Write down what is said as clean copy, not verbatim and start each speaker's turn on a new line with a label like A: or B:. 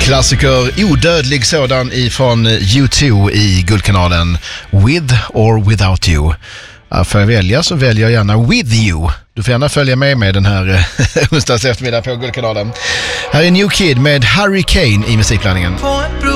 A: Klassiker, odödlig sådan ifrån U2 i Guldkanalen. With or without you. För att välja så väljer jag gärna with you. Du får gärna följa med den här onsdags eftermiddag på Guldkanalen. Här är New Kid med Hurricane i musikblandningen.